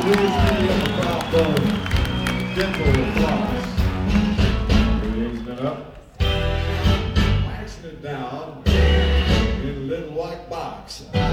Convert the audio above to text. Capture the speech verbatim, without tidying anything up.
Please give him a crop of gentle applause. Everything's been up. Waxing it down in a little white box.